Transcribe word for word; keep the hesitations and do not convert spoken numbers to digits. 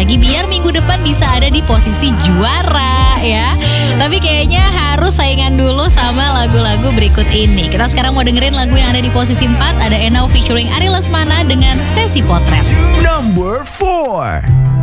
lagi biar minggu depan bisa ada di posisi juara ya. Tapi kayaknya harus saingan dulu sama lagu-lagu berikut ini. Kita sekarang mau dengerin lagu yang ada di posisi empat. Ada Enau featuring Ari Lesmana dengan Sesi Potret. Number four.